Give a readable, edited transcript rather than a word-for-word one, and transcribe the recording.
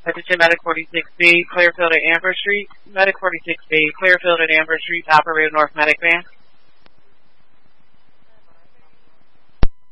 Attention Medic 46B, Clearfield at Amber Street. Medic 46B, Clearfield at Amber Street, operator North Medic Van.